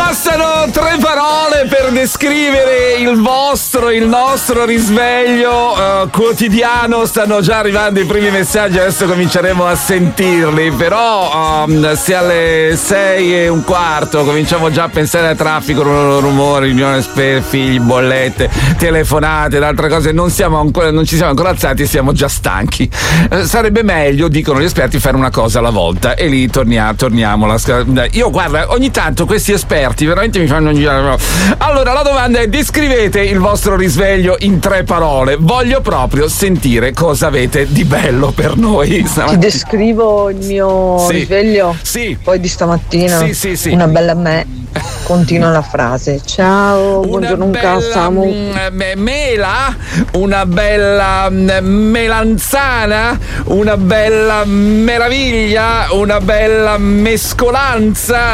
bastano 3 parole per descrivere il nostro risveglio quotidiano. Stanno già arrivando i primi messaggi, adesso cominceremo a sentirli. Però se alle 6:15 cominciamo già a pensare a traffico, rumore, riunione, figli, bollette, telefonate ed altre cose, non ci siamo ancora alzati e siamo già stanchi. Sarebbe meglio, dicono gli esperti, fare una cosa alla volta, e lì torniamo io guarda, ogni tanto questi esperti veramente mi fanno girare. Allora la domanda è: descrivete il vostro risveglio in 3 parole. Voglio proprio sentire cosa avete di bello per noi. Ti descrivo il mio risveglio? Sì. Poi di stamattina? Sì. Una bella continua la frase. Ciao, buongiorno Samu. Mela, una bella melanzana, una bella meraviglia, una bella mescolanza.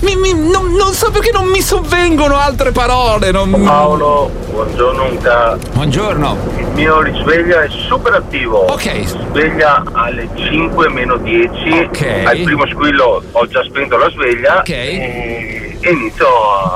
Non so perché non mi sovvengono altre parole. Paolo, buongiorno Buongiorno. Il mio risveglio è super attivo. Ok. Sveglia alle 5:10. Ok. Al primo squillo ho già spento la sveglia. Ok. E inizio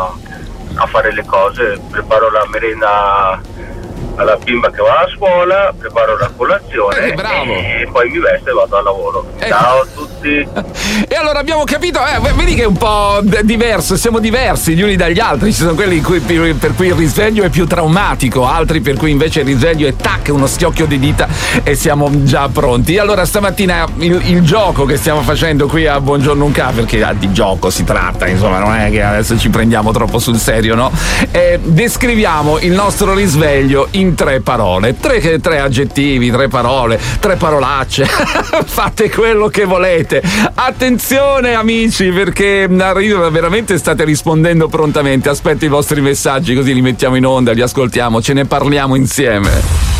a fare le cose. Preparo la merenda alla bimba che va a scuola, preparo la colazione bravo. e poi mi vesto e vado al lavoro. Ciao a tutti. E allora abbiamo capito, vedi che è un po' diverso, siamo diversi gli uni dagli altri. Ci sono quelli per cui il risveglio è più traumatico, altri per cui invece il risveglio è uno schiocchio di dita e siamo già pronti. Allora stamattina il gioco che stiamo facendo qui a Buongiorno Unca, perché di gioco si tratta, insomma, non è che adesso ci prendiamo troppo sul serio, no? Descriviamo il nostro risveglio in 3 parole, 3 aggettivi, 3 parole, 3 parolacce. Fate quello che volete. Attenzione amici, perché veramente state rispondendo prontamente. Aspetto i vostri messaggi, così li mettiamo in onda, li ascoltiamo, ce ne parliamo insieme.